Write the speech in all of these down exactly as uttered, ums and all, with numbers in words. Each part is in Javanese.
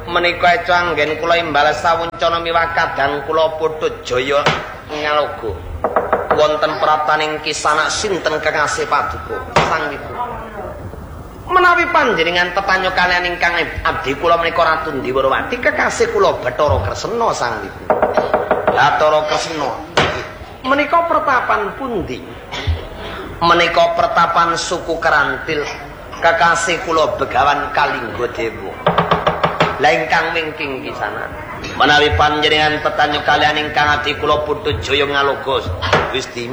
menika eco anggen kula imbal sawuncana miwah kadang kula Putrajaya ngaloga wonten prataning kisana sinten kekasih paduka sang ibu menawi panjenengan tetanyo kalian ingkang abdi kula menika Ratu Ndiwarawati kekasih kula Bathara Kresna sang ibu Bathara Kresna menika pertapan pundi menika pertapan suku Kerantil kekasih kula Begawan Kalinggadewa la ingkang wingking kisana menawi panjenengan tetanyo kalian ingkang ati kula Putrajaya ngaloga Gusti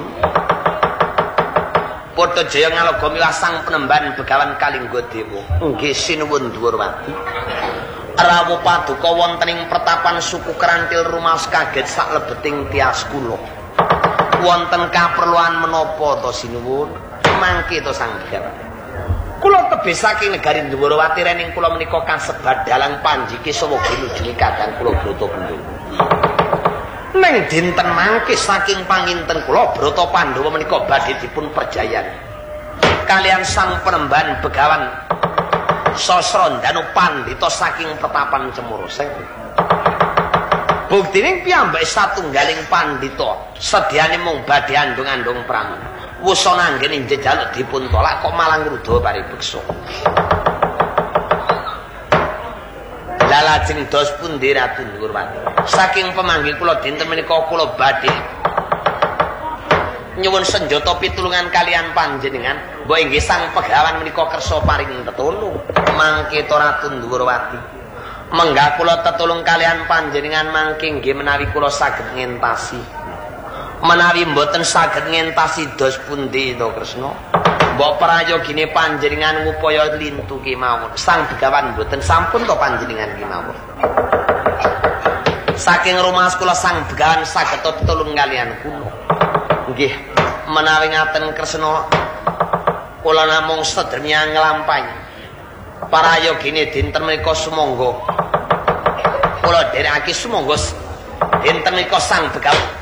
Putrajaya ngaloga milah sang penemban Begawan Kalinggadewa nggih sinuwun Dwarawati rawuh paduka wonten ing pertapan suku Kerantil rumaos kaget saklebeting tias kula wonten kaperluan menapa to sinuwun mangke to sang Begawan kula tebih saking negari Dwarawati rening kula menika kasebat dalang panjiki saha ginujungi kadang kula Bratapandhawa. Ning dinten mangke saking panginten kula Bratapandhawa menika badhe dipun perjayan. Kalian sang penemban Begawan Sasrandanu Pandhita saking pertapan Cemara Sewu. Buktine piyambake satunggaling pandhita sedyane mung badhe andung-andung pramana. Wusana anggene njejaluk dipun tolak kok malah ngruda paribeksa. Lah lajeng dos pundi Ratu Ndhuwurwati? Saking pemanggih kula dinten menika kula badhe nyuwun senjata pitulungan kalian panjenengan. Mbok inggih sang Begawan menika kersa paring tetulung. Mangke to Ratu Ndhuwurwati. Menggah kula tetulung kalian panjenengan mangke nggih menawi kula saged ngentasi. Menawi mboten saged ngentasi dos pundi to Kresna mbok prayogine panjenengan ngupaya lintu kemawon sang Begawan mboten sampun to panjenengan kemawon saking rumas kula sang Begawan saged tetulung kalian kula nggih menawi ngaten Kresna kula namung sedherek nglampahi prayogine dinten menika sumangga kula dherekake sumangga dinten menika sang Begawan